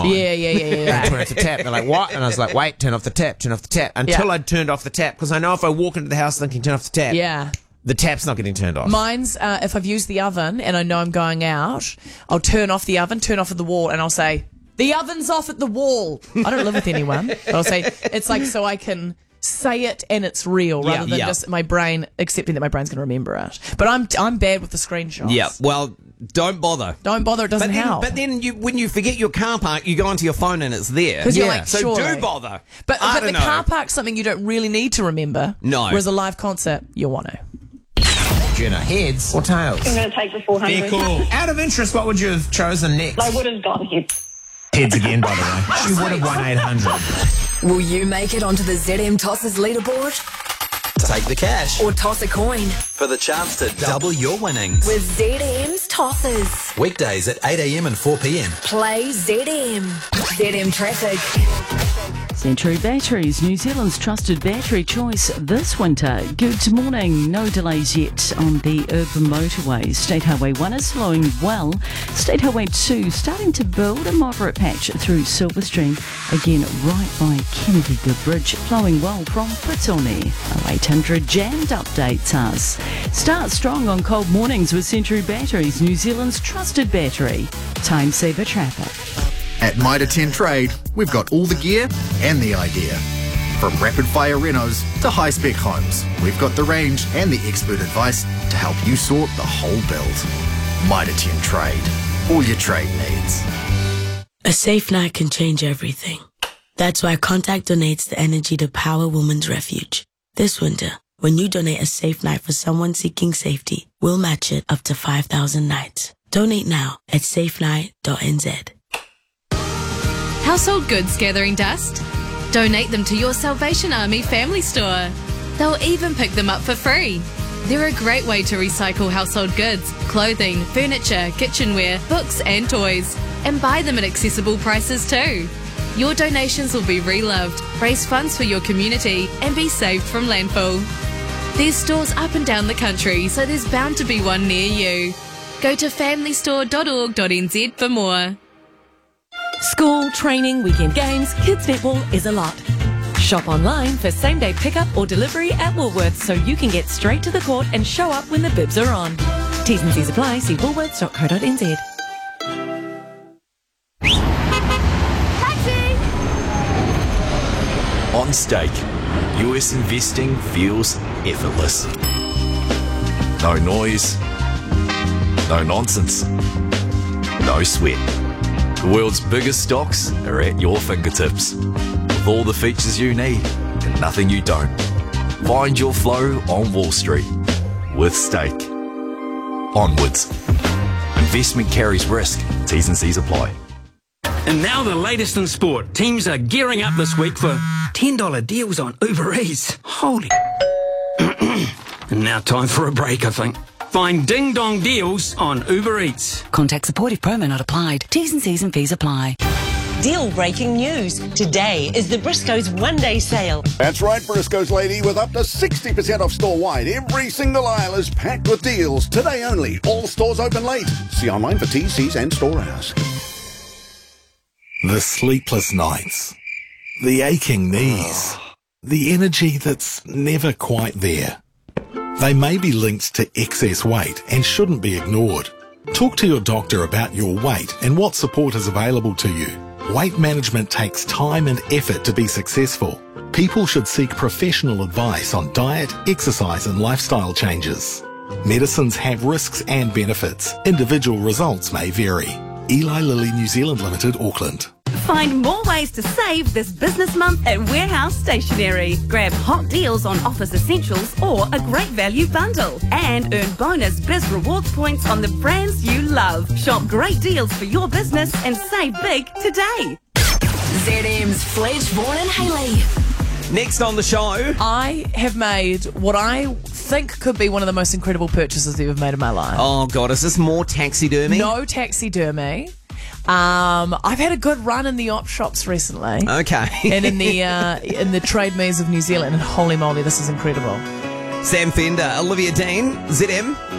time. Yeah. Turn off the tap. They're like, what? And I was like, wait, turn off the tap. Until I'd turned off the tap. Because I know if I walk into the house thinking turn off the tap, the tap's not getting turned off. Mine's, if I've used the oven and I know I'm going out, I'll turn off the oven, turn off at the wall, and I'll say, the oven's off at the wall. I don't live with anyone. But I'll say, it's like so I can say it and it's real rather than just my brain accepting that my brain's going to remember it. But I'm bad with the screenshots. Yeah, well, don't bother. Don't bother, it doesn't help. But then when you forget your car park, you go onto your phone and it's there. Because you're like, so surely. do bother. But the car park's something you don't really need to remember. No. Whereas a live concert, you'll want to. Jenna, heads or tails? I'm going to take the 400. Very cool. Out of interest, what would you have chosen next? I would have gone heads. Heads again, by the way. She would have won 800. Will you make it onto the ZM Tosses leaderboard? Take the cash Or toss a coin for the chance to double your winnings. with ZM's Tosses. Weekdays at 8 a.m. and 4 p.m. Play ZM. ZM Traffic. Century Batteries, New Zealand's trusted battery choice this winter. Good morning. No delays yet on the urban motorways. State Highway 1 is flowing well. State Highway 2 starting to build a moderate patch through Silverstream. Again, right by Kennedy Good Bridge, flowing well from Petone. 0800 jammed updates us. Start strong on cold mornings with Century Batteries, New Zealand's trusted battery. Time saver traffic. At Mitre 10 Trade, we've got all the gear and the idea. From rapid-fire renos to high-spec homes, we've got the range and the expert advice to help you sort the whole build. Mitre 10 Trade, all your trade needs. A safe night can change everything. That's why Contact donates the energy to Power Women's Refuge. This winter, when you donate a safe night for someone seeking safety, we'll match it up to 5,000 nights. Donate now at safenight.nz. Household goods gathering dust? Donate them to your Salvation Army family store. They'll even pick them up for free. They're a great way to recycle household goods, clothing, furniture, kitchenware, books and toys, and buy them at accessible prices too. Your donations will be reloved, raise funds for your community, and be saved from landfill. There's stores up and down the country, so there's bound to be one near you. Go to familystore.org.nz for more. School, training, weekend games, kids netball is a lot. Shop online for same-day pickup or delivery at Woolworths so you can get straight to the court and show up when the bibs are on. T's and C's apply. See woolworths.co.nz. Taxi! On Stake, US investing feels effortless. No noise, no nonsense, no sweat. The world's biggest stocks are at your fingertips, with all the features you need and nothing you don't. Find your flow on Wall Street with Stake. Onwards. Investment carries risk. T's and C's apply. And now the latest in sport. Teams are gearing up this week for $10 deals on Uber Eats. Holy. And now time for a break, I think. Find Ding Dong deals on Uber Eats. Contact supportive promo not applied. T's and C's and fees apply. Deal-breaking news. Today is the Briscoe's one-day sale. That's right, Briscoe's lady, with up to 60% off store-wide. Every single aisle is packed with deals. Today only. All stores open late. See online for T's, C's and store hours. The sleepless nights. The aching knees. The energy that's never quite there. They may be linked to excess weight and shouldn't be ignored. Talk to your doctor about your weight and what support is available to you. Weight management takes time and effort to be successful. People should seek professional advice on diet, exercise and lifestyle changes. Medicines have risks and benefits. Individual results may vary. Eli Lilly New Zealand Limited, Auckland. Find more ways to save this business month at Warehouse Stationery. Grab hot deals on office essentials or a great value bundle. And earn bonus Biz Rewards points on the brands you love. Shop great deals for your business and save big today. ZM's Fledge, Vaughan and Haley. Next on the show, I have made what I think could be one of the most incredible purchases I've ever made in my life. Oh, God, is this more taxidermy? No taxidermy. I've had a good run in the op shops recently. Okay. And in the trade maze of New Zealand. And holy moly, this is incredible. Sam Fender, Olivia Dean, ZM.